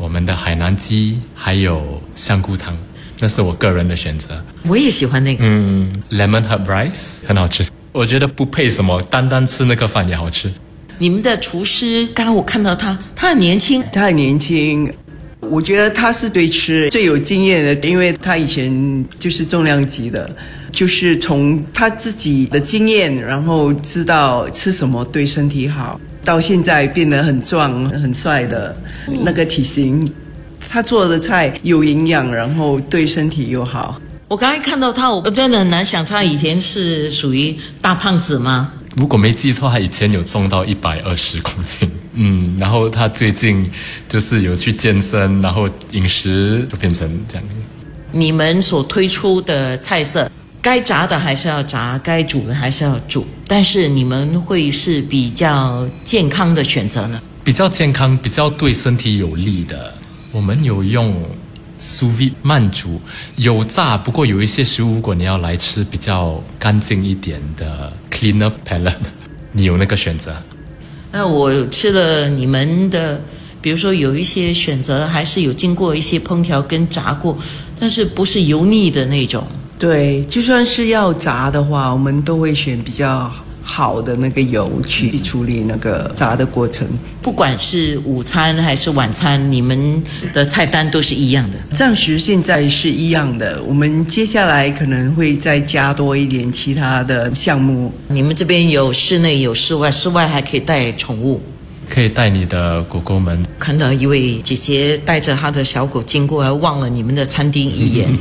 们的海南鸡，还有香菇汤，那是我个人的选择。 我也喜欢那个。 Lemon herb rice 很好吃，我觉得不配什么，单单吃那个饭也好吃。 你们的厨师，刚刚我看到他很年轻， 我觉得他是对吃最有经验的，因为他以前就是重量级的，就是从他自己的经验，然后知道吃什么对身体好，到现在变得很壮很帅的那个体型。他做的菜有营养，然后对身体又好。 我刚才看到他，我真的很难想他以前是属于大胖子吗？ 如果没记错，他以前有重到120公斤，然后他最近就是有去健身，然后饮食就变成这样。 你们所推出的菜色，该炸的还是要炸，该煮的还是要煮，但是你们会是比较健康的选择呢？ 比较健康，比较对身体有利的，我们有用sous vide 慢煮，有炸，不过有一些食物如果你要来吃比较干净一点的 cleaner palate， 你有那个选择。 那我吃了你们的，比如说有一些选择还是有经过一些烹调跟炸过，但是不是油腻的那种。 对，就算是要炸的话，我们都会选比较好的那个油去处理那个炸的过程。 不管是午餐还是晚餐，你们的菜单都是一样的。 暂时现在是一样的，我们接下来可能会再加多一点其他的项目。 你们这边有室内有室外，室外还可以带宠物， 可以带你的狗狗们。 看到一位姐姐带着她的小狗经过，还望了你们的餐厅一眼。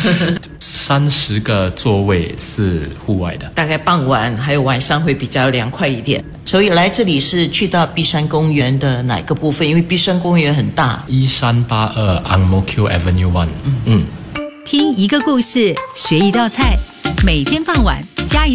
30个座位是户外的， 大概傍晚还有晚上会比较凉快一点。所以来这里是去到碧山公园的哪个部分？因为碧山公园很大。 1382 Ang Mo Kio Avenue 1。 听一个故事，学一道菜，每天傍晚加一